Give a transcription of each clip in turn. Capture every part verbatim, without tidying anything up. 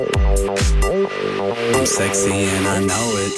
I'm sexy and I know it.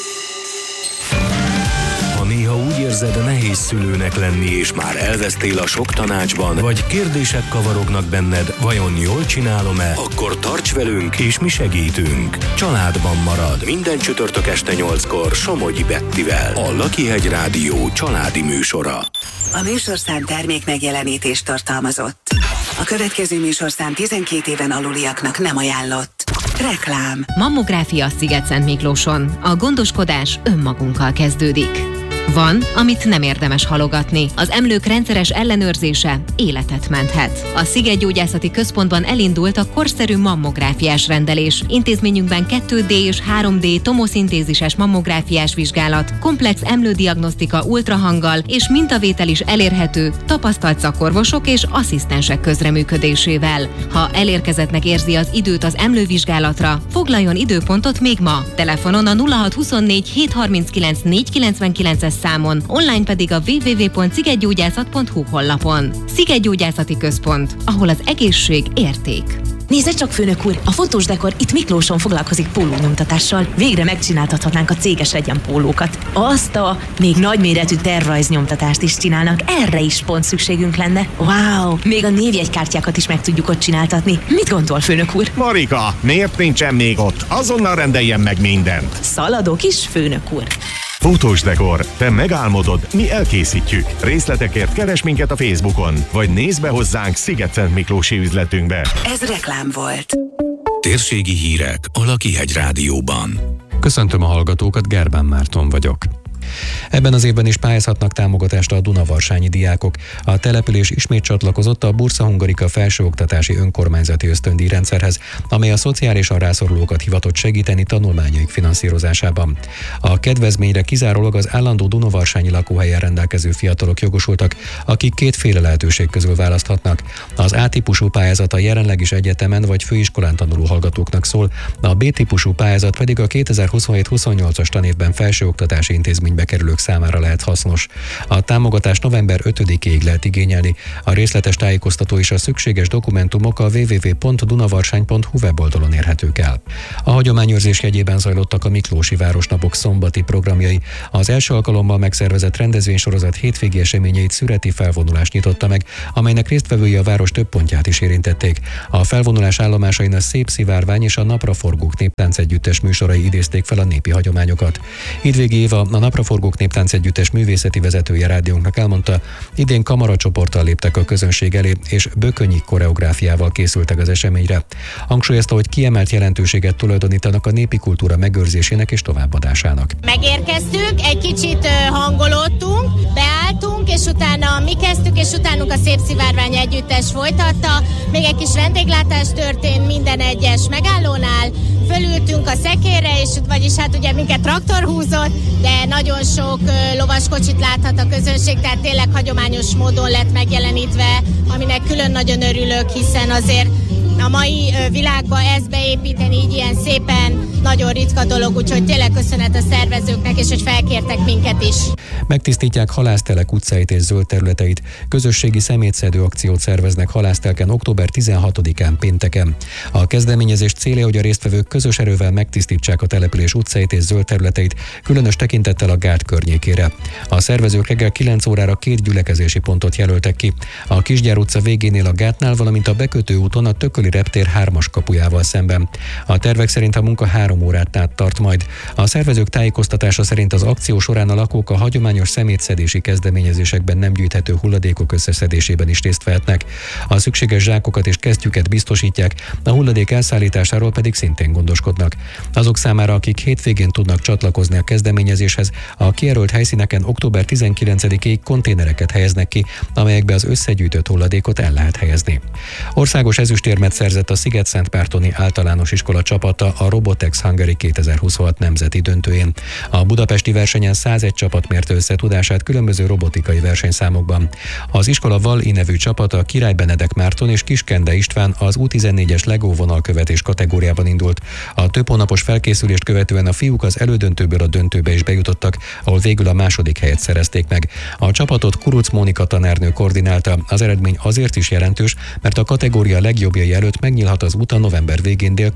Ha néha úgy érzed, nehéz szülőnek lenni, és már elvesztél a sok tanácsban, vagy kérdések kavarognak benned, vajon jól csinálom-e? Akkor tarts velünk, és mi segítünk. Családban marad. Minden csütörtök este nyolckor Somogyi Bettivel. A Lakihegy Rádió családi műsora. A műsorszám termék megjelenítést tartalmazott. A következő műsorszám tizenkét éven aluliaknak nem ajánlott. Reklám. Mammográfia Szigetszent Miklóson. A gondoskodás önmagunkkal kezdődik. Van, amit nem érdemes halogatni. Az emlők rendszeres ellenőrzése életet menthet. A Szigetgyógyászati Központban elindult a korszerű mammográfiás rendelés. Intézményünkben kettő dé és három dé tomoszintézises mammográfiás vizsgálat, komplex emlődiagnosztika ultrahanggal és mintavétel is elérhető tapasztalt szakorvosok és asszisztensek közreműködésével. Ha elérkezettnek érzi az időt az emlővizsgálatra, foglaljon időpontot még ma. Telefonon a nulla hat huszonnégy hét harminckilenc négy kilencvenkilences számon, online pedig a double-u double-u double-u pont szigetgyógyászat pont hu honlapon. Szigetgyógyászati Központ, ahol az egészség érték. Nézze csak, főnök úr, a fotós dekor itt Miklóson foglalkozik pólónyomtatással. Végre megcsináltathatnánk a céges legyen pólókat. Azt a még nagyméretű tervrajznyomtatást is csinálnak, erre is pont szükségünk lenne. Wow, még a névjegykártyákat is meg tudjuk ott csináltatni. Mit gondol, főnök úr? Marika, miért nincsen még ott? Azonnal rendeljen meg mindent. Szaladok is, főnök úr. Fotós dekor, te megálmodod, mi elkészítjük. Részletekért keres minket a Facebookon, vagy nézz be hozzánk Szigetszent Miklósi üzletünkbe. Ez reklám volt. Térségi hírek a Lakihegy Rádióban. Köszöntöm a hallgatókat, Gerbán Márton vagyok. Ebben az évben is pályázhatnak támogatásra a Dunavarsanyi diákok. A település ismét csatlakozott a Bursa Hungarika felsőoktatási önkormányzati ösztöndíjrendszerhez, amely a szociálisan rászorulókat hivatott segíteni tanulmányaik finanszírozásában. A kedvezményre kizárólag az állandó Dunavarsanyi lakóhelyen rendelkező fiatalok jogosultak, akik kétféle lehetőség közül választhatnak. Az A-típusú pályázat a jelenleg is egyetemen vagy főiskolán tanuló hallgatóknak szól, a B-típusú pályázat pedig a kétezer-huszonhét huszonnyolcas tanévben felsőoktatási intézménybe kerülők számára lehet hasznos. A támogatást november ötödikéig lehet igényelni. A részletes tájékoztató és a szükséges dokumentumok a double-u double-u double-u pont dunavarsany pont hu weboldalon érhetők el. A hagyományőrzés jegyében zajlottak a Miklósi Városnapok szombati programjai. Az első alkalommal megszervezett rendezvénysorozat hétvégi eseményeit szüreti felvonulás nyitotta meg, amelynek résztvevői a város több pontját is érintették. A felvonulás állomásain a Szép Szivárvány és a Napraforgók néptánc együttes műsorai idézték fel a népi hagyományokat. Hídvégi Éva, a Napraforgók néptánc együttes művészeti vezetője rádiónknak elmondta, idén kamaracsoporttal léptek a közönség elé, és bökönyi koreográfiával készültek az eseményre. Hangsúlyozta, hogy kiemelt jelentőséget tulajdonítanak a népi kultúra megőrzésének és továbbadásának. Megérkeztünk, egy kicsit hangolódtunk, beálltunk, és utána mi kezdtük, és utánunk a Szép Szivárvány együttes folytatta. Még egy kis vendéglátás történt minden egyes megállónál, fölültünk a szekérre, és vagyis hát ugye minket traktor húzott, de nagyon sok lovaskocsit láthat a közönség, tehát tényleg hagyományos módon lett megjelenítve, aminek külön nagyon örülök, hiszen azért a mai világba ezt beépíteni így ilyen szépen nagyon ritka dolog, úgyhogy tényleg köszönet a szervezőknek, és hogy felkértek minket is. Megtisztítják Halásztelek utcáit és zöld területeit. Közösségi szemétszedő akciót szerveznek Halásztelken október tizenhatodikán pénteken. A kezdeményezés célja, hogy a résztvevők közös erővel megtisztítsák a település utcáit és zöld területeit, különös tekintettel a gát környékére. A szervezők reggel kilenc órára két gyülekezési pontot jelöltek ki. A Kisgyár utca végénél a gátnál, valamint a bekötő úton a Tököli reptér hármas kapujával szemben. A tervek szerint a munka három órát át tart majd. A szervezők tájékoztatása szerint az akció során a lakók a hagyományos szemétszedési kezdeményezésekben nem gyűjthető hulladékok összeszedésében is részt vehetnek. A szükséges zsákokat és kesztyüket biztosítják, a hulladék elszállításáról pedig szintén gondoskodnak. Azok számára, akik hétvégén tudnak csatlakozni a kezdeményezéshez, a kijelölt helyszíneken október tizenkilencedikéig konténereket helyeznek ki, amelyekbe az összegyűjtött hulladékot el lehet helyezni. Országos ezüstérmet szerzett a Szigetszentmártoni általános iskola csapata a Robotex Hungary kétezer-huszonhat nemzeti döntőjén. A budapesti versenyen százegy csapat mérte össze tudását különböző robotikai versenyszámokban. Az iskola Val-i nevű csapata Király Benedek Márton és Kiskende István az U tizennégyes Lego vonalkövetés kategóriában indult. A több hónapos felkészülést követően a fiúk az elődöntőből a döntőbe is bejutottak, ahol végül a második helyet szerezték meg. A csapatot Kuruc Mónika tanárnő koordinálta. Az eredmény azért is jelentős, mert a kategória legjobbjai előtt megnyílhat az út a november végén Dél-Koreában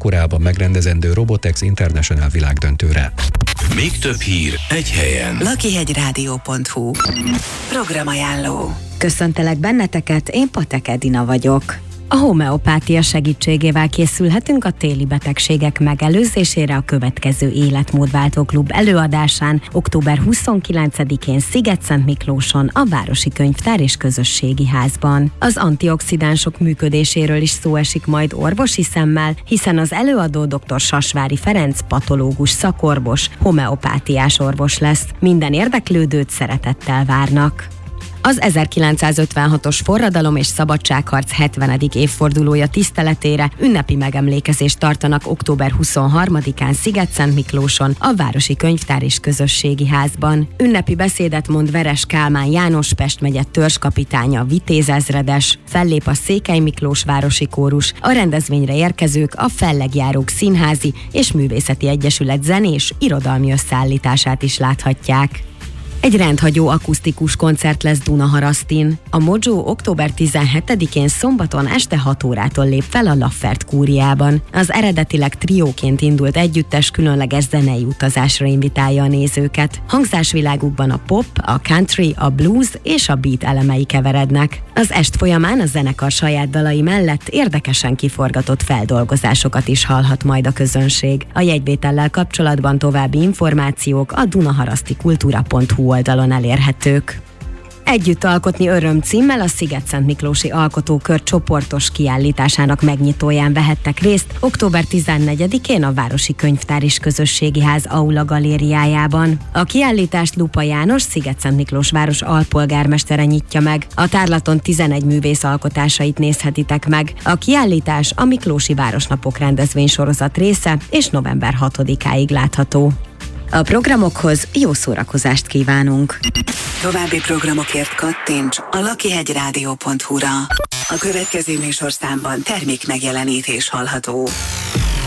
megrendezendő Robotex International világdöntőre. Még több hír egy helyen. lakihegyrádió pont hu. Programajánló. Köszöntelek benneteket, én Patek Edina vagyok. A homeopátia segítségével készülhetünk a téli betegségek megelőzésére a következő Életmódváltó Klub előadásán október huszonkilencedikén Szigetszentmiklóson a Városi Könyvtár és Közösségi Házban. Az antioxidánsok működéséről is szó esik majd orvosi szemmel, hiszen az előadó dr. Sasvári Ferenc patológus szakorvos, homeopátiás orvos lesz. Minden érdeklődőt szeretettel várnak. Az ezerkilencszázötvenhatos forradalom és szabadságharc hetvenedik évfordulója tiszteletére ünnepi megemlékezést tartanak október huszonharmadikán Szigetszentmiklóson a Városi Könyvtár és Közösségi Házban. Ünnepi beszédet mond Veres Kálmán János Pest megye törzskapitánya, vitézezredes, fellép a Székely Miklós Városi Kórus, a rendezvényre érkezők a Fellegjárók Színházi és Művészeti Egyesület zenés, irodalmi összeállítását is láthatják. Egy rendhagyó akusztikus koncert lesz Dunaharasztin. A Mojo október tizenhetedikén szombaton este hat órától lép fel a Laffert kúriában. Az eredetileg trióként indult együttes különleges zenei utazásra invitálja a nézőket. Hangzásvilágukban a pop, a country, a blues és a beat elemei keverednek. Az est folyamán a zenekar saját dalai mellett érdekesen kiforgatott feldolgozásokat is hallhat majd a közönség. A jegyvétellel kapcsolatban további információk a dunaharasztikultúra pont hu oldalon elérhetők. Együtt alkotni öröm címmel a Szigetszentmiklósi Alkotókör csoportos kiállításának megnyitóján vehettek részt október tizennegyedikén a Városi Könyvtár és Közösségi Ház aula galériájában. A kiállítást Lupa János, Szigetszentmiklós város alpolgármestere nyitja meg. A tárlaton tizenegy művész alkotásait nézhetitek meg. A kiállítás a Miklósi Városnapok rendezvénysorozat része, és november hatodikáig látható. A programokhoz jó szórakozást kívánunk! További programokért kattints a lakihegyrádió pont hu-ra. A következő műsorszámban termék megjelenítés hallható.